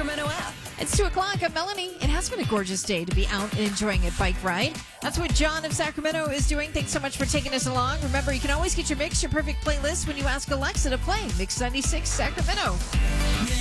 Sacramento app. It's 2 o'clock. I'm Melanie. It has been a gorgeous day to be out and enjoying a bike ride. That's what John of Sacramento is doing. Thanks so much for taking us along. Remember, you can always get your mix, your perfect playlist when you ask Alexa to play Mix 96 Sacramento.